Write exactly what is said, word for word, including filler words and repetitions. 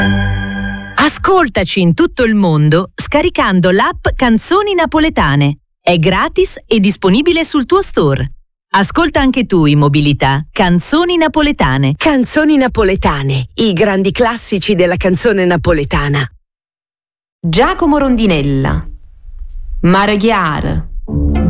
Ascoltaci in tutto il mondo scaricando l'app Canzoni Napoletane. È gratis e disponibile sul tuo store. Ascolta anche tu in mobilità Canzoni Napoletane. Canzoni Napoletane, i grandi classici della canzone napoletana. Giacomo Rondinella, Mare Chiaro.